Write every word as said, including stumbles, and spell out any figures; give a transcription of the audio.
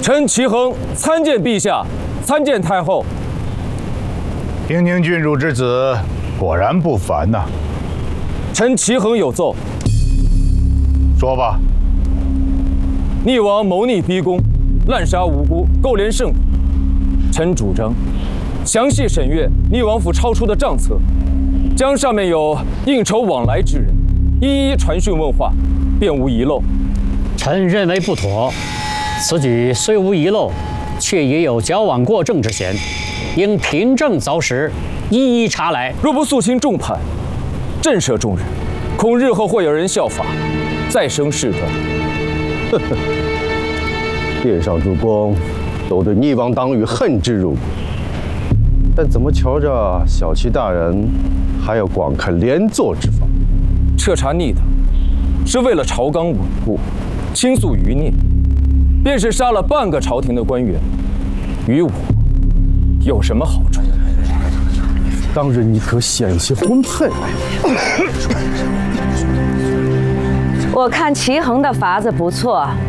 臣齐衡参见陛下，参见太后。 平宁郡主之子果然不凡呐、啊！ 臣齐衡有奏。 说吧。 逆王谋逆逼宫，滥杀无辜，勾连圣徒。臣主张详细审阅逆王府抄出的账册，将上面有应酬往来之人一一传讯问话，便无遗漏。 臣认为不妥。此举虽无遗漏，却也有矫枉过正之嫌，应凭证凿实，一一查来。 若不肃清重判，震慑众人，恐日后会有人效法，再生事端。 呵呵，殿上主公都对逆王党羽恨之入骨，但怎么瞧着小齐大人还有广开连坐之法？ 彻查逆党，是为了朝纲稳固，清肃余孽。便是杀了半个朝廷的官员，与我有什么好处？ 当日你可险些婚配。 我看齐衡的法子不错，